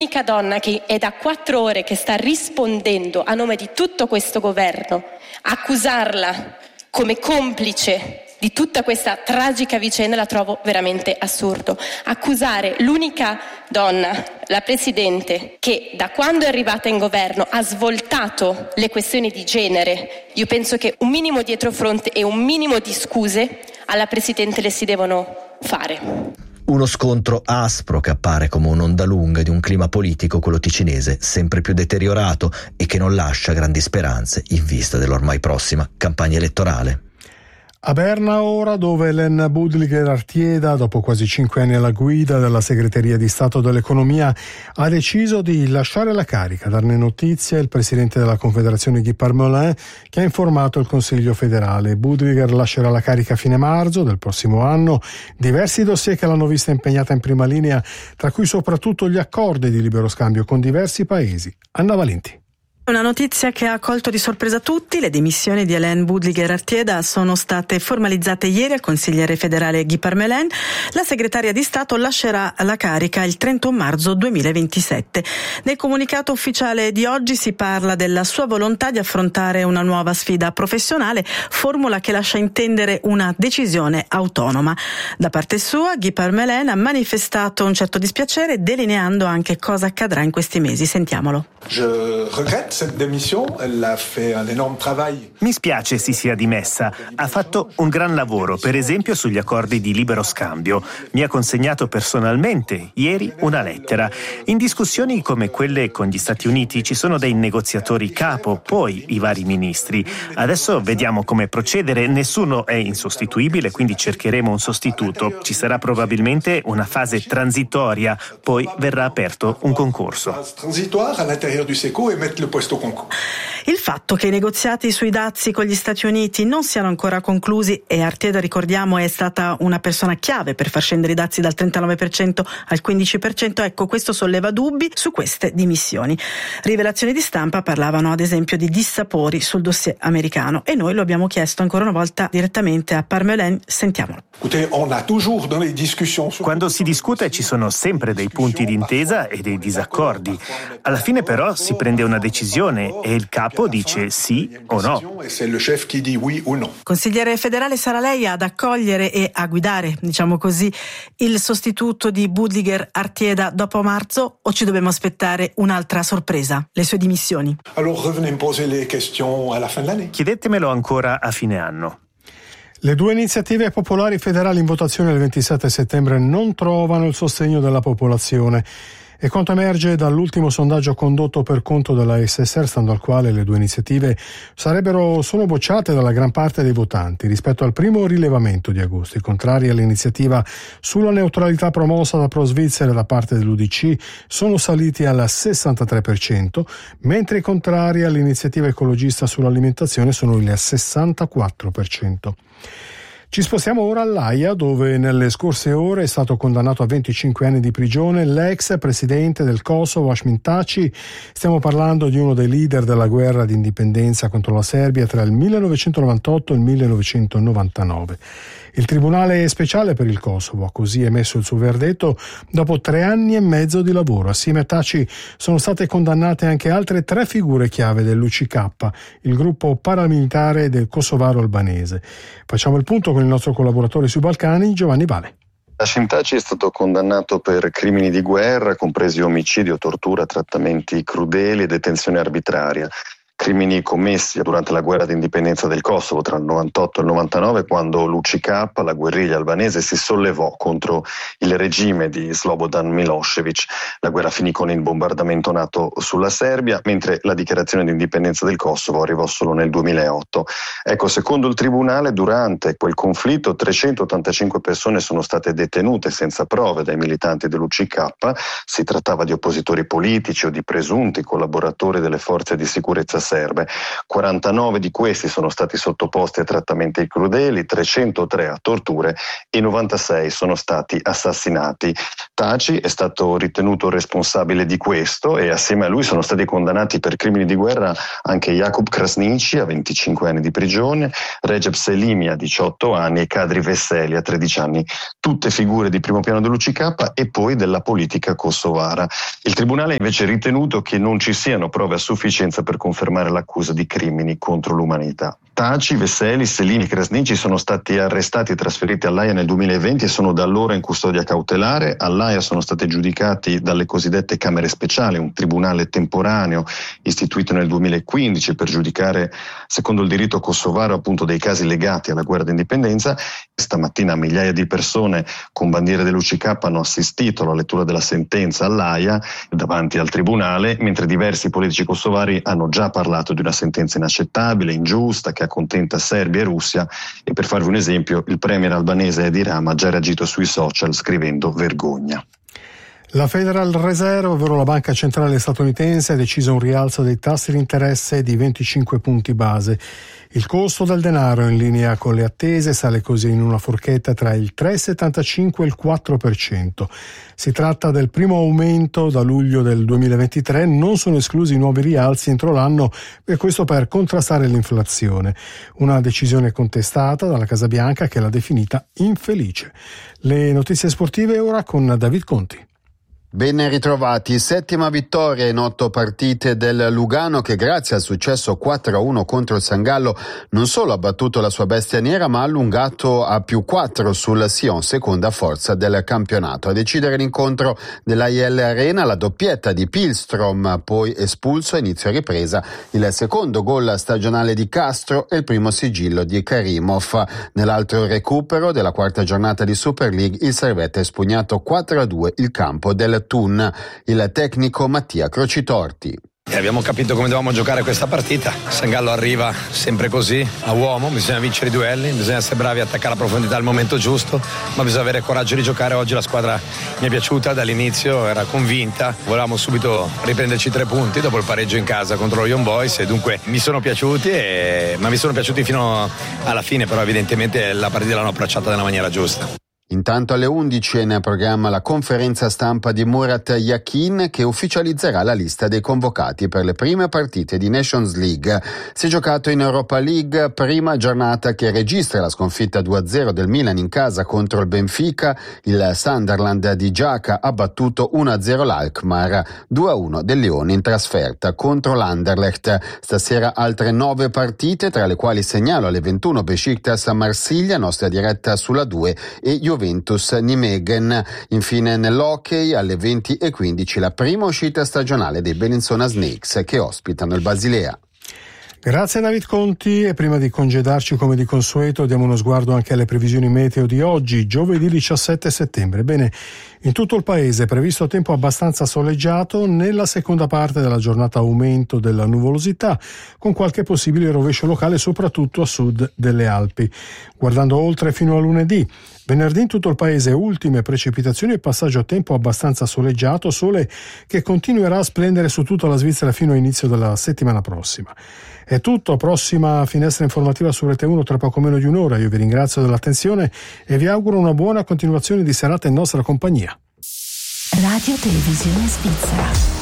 l'unica donna che è da 4 ore che sta rispondendo a nome di tutto questo governo, accusarla come complice di tutta questa tragica vicenda la trovo veramente assurdo. Accusare l'unica donna, la Presidente, che da quando è arrivata in governo ha svoltato le questioni di genere, io penso che un minimo dietrofront e un minimo di scuse alla Presidente le si devono fare. Uno scontro aspro che appare come un'onda lunga di un clima politico, quello ticinese, sempre più deteriorato e che non lascia grandi speranze in vista dell'ormai prossima campagna elettorale. A Berna ora, dove Hélène Budliger Artieda, dopo quasi 5 anni alla guida della Segreteria di Stato dell'Economia, ha deciso di lasciare la carica. Darne notizia il presidente della Confederazione Guy Parmelin, che ha informato il Consiglio federale. Budliger lascerà la carica a fine marzo del prossimo anno. Diversi dossier che l'hanno vista impegnata in prima linea, tra cui soprattutto gli accordi di libero scambio con diversi paesi. Anna Valenti. Una notizia che ha colto di sorpresa tutti: le dimissioni di Hélène Budliger Artieda sono state formalizzate ieri al consigliere federale Guy Parmelin. La segretaria di Stato lascerà la carica il 31 marzo 2027. Nel comunicato ufficiale di oggi si parla della sua volontà di affrontare una nuova sfida professionale, formula che lascia intendere una decisione autonoma. Da parte sua, Guy Parmelin ha manifestato un certo dispiacere, delineando anche cosa accadrà in questi mesi. Sentiamolo. Mi spiace si sia dimessa. Ha fatto un gran lavoro, per esempio sugli accordi di libero scambio. Mi ha consegnato personalmente ieri una lettera. In discussioni come quelle con gli Stati Uniti ci sono dei negoziatori capo, poi i vari ministri. Adesso vediamo come procedere. Nessuno è insostituibile, quindi cercheremo un sostituto. Ci sarà probabilmente una fase transitoria, poi verrà aperto un concorso. Il fatto che i negoziati sui dazi con gli Stati Uniti non siano ancora conclusi, e Artieda, ricordiamo, è stata una persona chiave per far scendere i dazi dal 39% al 15%, ecco, questo solleva dubbi su queste dimissioni. Rivelazioni di stampa parlavano ad esempio di dissapori sul dossier americano, e noi lo abbiamo chiesto ancora una volta direttamente a Parmelin. Sentiamolo. Quando si discute ci sono sempre dei punti d'intesa e dei disaccordi. Alla fine però si prende una decisione e il capo dice sì o no. Consigliere federale, sarà lei ad accogliere e a guidare, diciamo così, il sostituto di Budliger Artieda dopo marzo, o ci dobbiamo aspettare un'altra sorpresa, le sue dimissioni? Chiedetemelo ancora a fine anno. Le due iniziative popolari federali in votazione il 27 settembre non trovano il sostegno della popolazione. E quanto emerge dall'ultimo sondaggio condotto per conto della SSR, stando al quale le due iniziative sono bocciate dalla gran parte dei votanti. Rispetto al primo rilevamento di agosto, i contrari all'iniziativa sulla neutralità promossa da Pro Svizzera da parte dell'UDC sono saliti al 63%, mentre i contrari all'iniziativa ecologista sull'alimentazione sono il 64%. Ci spostiamo ora all'Aia, dove nelle scorse ore è stato condannato a 25 anni di prigione l'ex presidente del Kosovo, Hashim Thaçi. Stiamo parlando di uno dei leader della guerra di indipendenza contro la Serbia tra il 1998 e il 1999. Il Tribunale speciale per il Kosovo ha così emesso il suo verdetto dopo 3 anni e mezzo di lavoro. Assieme a Thaçi sono state condannate anche altre 3 figure chiave dell'UCK, il gruppo paramilitare del kosovaro albanese. Facciamo il punto con il nostro collaboratore sui Balcani, Giovanni Vale. Hashim Thaçi è stato condannato per crimini di guerra, compresi omicidio, tortura, trattamenti crudeli e detenzione arbitraria. Crimini commessi durante la guerra di indipendenza del Kosovo tra il 98 e il 99, quando l'UCK, la guerriglia albanese, si sollevò contro il regime di Slobodan Milošević. La guerra finì con il bombardamento NATO sulla Serbia, mentre la dichiarazione di indipendenza del Kosovo arrivò solo nel 2008. Ecco, secondo il tribunale, durante quel conflitto 385 persone sono state detenute senza prove dai militanti dell'UCK. Si trattava di oppositori politici o di presunti collaboratori delle forze di sicurezza serbe. 49 di questi sono stati sottoposti a trattamenti crudeli, 303 a torture e 96 sono stati assassinati. Taci è stato ritenuto responsabile di questo e assieme a lui sono stati condannati per crimini di guerra anche Jakub Krasniqi a 25 anni di prigione, Recep Selimi a 18 anni e Kadri Veseli a 13 anni, tutte figure di primo piano dell'UCK e poi della politica kosovara. Il tribunale ha invece ritenuto che non ci siano prove a sufficienza per confermare l'accusa di crimini contro l'umanità. Taci, Veseli, Selimi e Krasniqi sono stati arrestati e trasferiti all'Aia nel 2020 e sono da allora in custodia cautelare. All'Aia sono stati giudicati dalle cosiddette camere speciali, un tribunale temporaneo istituito nel 2015 per giudicare, secondo il diritto kosovaro, appunto dei casi legati alla guerra d'indipendenza. Stamattina migliaia di persone con bandiere dell'UCK hanno assistito alla lettura della sentenza all'Aia davanti al tribunale, mentre diversi politici kosovari hanno già parlato di una sentenza inaccettabile, ingiusta, che accontenta Serbia e Russia, e per farvi un esempio il premier albanese Edi Rama ha già reagito sui social scrivendo vergogna. La Federal Reserve, ovvero la banca centrale statunitense, ha deciso un rialzo dei tassi di interesse di 25 punti base. Il costo del denaro, in linea con le attese, sale così in una forchetta tra il 3,75 e il 4%. Si tratta del primo aumento da luglio del 2023, non sono esclusi nuovi rialzi entro l'anno, e questo per contrastare l'inflazione. Una decisione contestata dalla Casa Bianca, che l'ha definita infelice. Le notizie sportive ora con David Conti. Ben ritrovati, settima vittoria in 8 partite del Lugano che grazie al successo 4-1 contro il Sangallo non solo ha battuto la sua bestia nera ma ha allungato a +4 sul Sion, seconda forza del campionato. A decidere l'incontro dell'AIL Arena la doppietta di Pilstrom, poi espulso a inizio ripresa, il secondo gol stagionale di Castro e il primo sigillo di Karimov. Nell'altro recupero della quarta giornata di Super League il Servette ha espugnato 4-2 il campo del Thun, il tecnico Mattia Crocitorti. Abbiamo capito come dovevamo giocare questa partita. Sangallo arriva sempre così, a uomo, bisogna vincere i duelli, bisogna essere bravi a attaccare la profondità al momento giusto, ma bisogna avere coraggio di giocare. Oggi la squadra mi è piaciuta dall'inizio, era convinta, volevamo subito riprenderci 3 punti dopo il pareggio in casa contro lo Young Boys e dunque mi sono piaciuti, ma mi sono piaciuti fino alla fine, però evidentemente la partita l'hanno approcciata nella maniera giusta. Intanto alle 11 è in programma la conferenza stampa di Murat Yakin che ufficializzerà la lista dei convocati per le prime partite di Nations League. Si è giocato in Europa League, prima giornata che registra la sconfitta 2-0 del Milan in casa contro il Benfica. Il Sunderland di Giaca ha battuto 1-0 l'Alkmaar, 2-1 del Lione in trasferta contro l'Anderlecht. Stasera altre 9 partite, tra le quali segnalo alle 21 Besiktas a Marsiglia, nostra diretta sulla 2, e Juventus Nijmegen. Infine nell'hockey alle 20:15 la prima uscita stagionale dei Bellinzona Snakes che ospitano il Basilea. Grazie a David Conti, e prima di congedarci come di consueto diamo uno sguardo anche alle previsioni meteo di oggi, giovedì 17 settembre. Bene, in tutto il paese è previsto tempo abbastanza soleggiato, nella seconda parte della giornata aumento della nuvolosità, con qualche possibile rovescio locale soprattutto a sud delle Alpi. Guardando oltre fino a lunedì, venerdì in tutto il paese ultime precipitazioni e passaggio a tempo abbastanza soleggiato, sole che continuerà a splendere su tutta la Svizzera fino all'inizio della settimana prossima. È tutto, prossima finestra informativa su Rete 1 tra poco meno di un'ora. Io vi ringrazio dell'attenzione e vi auguro una buona continuazione di serata in nostra compagnia. Radio Televisione Svizzera.